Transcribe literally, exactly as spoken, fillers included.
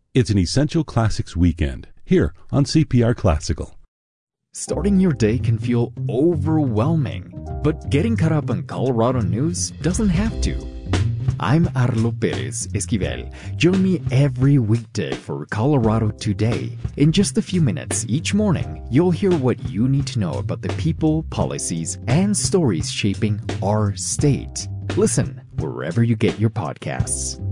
It's an Essential Classics weekend here on C P R Classical. Starting your day can feel overwhelming, but getting caught up on Colorado news doesn't have to. I'm Arlo Perez Esquivel. Join me every weekday for Colorado Today. In just a few minutes each morning, you'll hear what you need to know about the people, policies, and stories shaping our state. Listen wherever you get your podcasts.